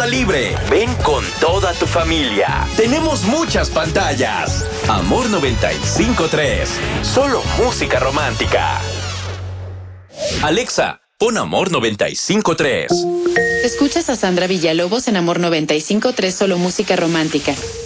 toma libre. Ven con toda tu familia. Tenemos muchas pantallas. Amor 95.3. Solo música romántica. Alexa, pon Amor 95.3. Escuchas a Sandra Villalobos en Amor 95.3, solo música romántica.